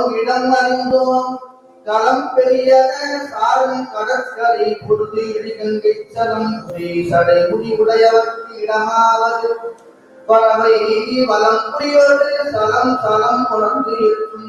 இடம் அறிந்தோம் களம் பெரிய சாரும் கடற்கரை பொருது இடிகங்கை சலம் சடை முடி உடையவர்க்கு இடமாவது பறவை வலம் புரியோடு சலம் சலம் கொண்டு இருக்கும்